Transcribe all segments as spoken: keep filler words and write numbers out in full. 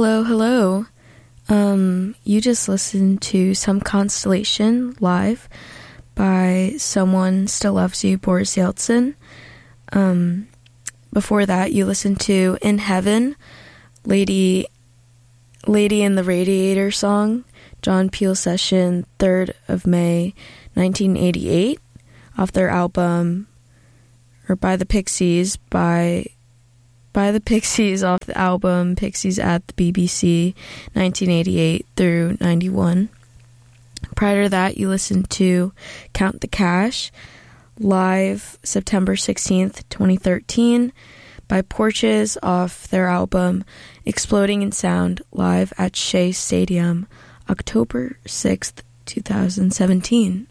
Hello, hello. Um, you just listened to Some Constellation live by Someone Still Loves You, Boris Yeltsin. Um, before that, you listened to In Heaven, Lady, Lady in the Radiator song, John Peel session, third of May, nineteen eighty-eight, off their album, or by the Pixies, by... by the Pixies off the album Pixies at the B B C, nineteen eighty-eight through ninety-one. Prior to that, you listened to Count the Cash, live September sixteenth, twenty thirteen, by Porches off their album Exploding in Sound, live at Shea Stadium, October sixth, twenty seventeen.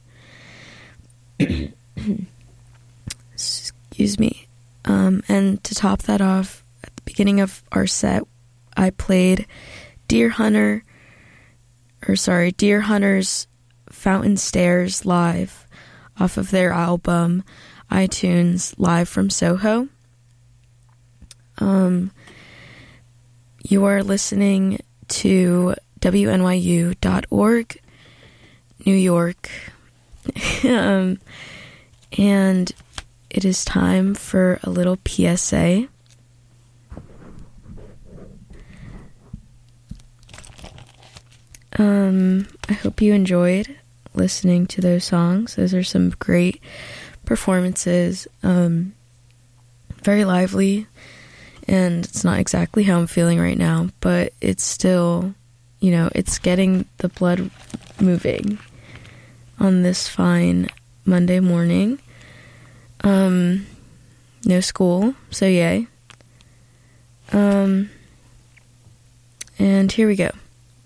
Excuse me. Um, and to top that off, at the beginning of our set, I played Deer Hunter, or sorry, Deer Hunter's Fountain Stairs live off of their album iTunes Live from Soho. Um, you are listening to W N Y U dot org, New York, um, and it is time for a little P S A. Um, I hope you enjoyed listening to those songs. Those are some great performances. Um, very lively, and it's not exactly how I'm feeling right now, but it's still, you know, it's getting the blood moving on this fine Monday morning. Um, no school, so yay. Um, and here we go.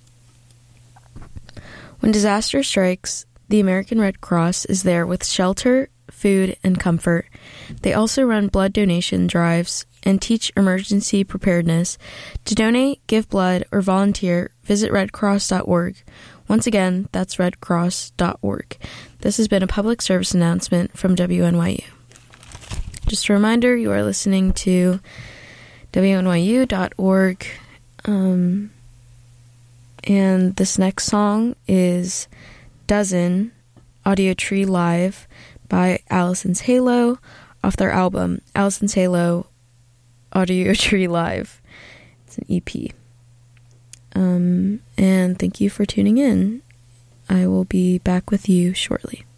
When disaster strikes, the American Red Cross is there with shelter, food, and comfort. They also run blood donation drives and teach emergency preparedness. To donate, give blood, or volunteer, visit red cross dot org. Once again, that's red cross dot org. This has been a public service announcement from W N Y U. Just a reminder, you are listening to W N Y U dot org. Um, and this next song is Dozen, Audio Tree Live by Allison's Halo off their album Allison's Halo Audio Tree Live. It's an E P. Um, and thank you for tuning in. I will be back with you shortly.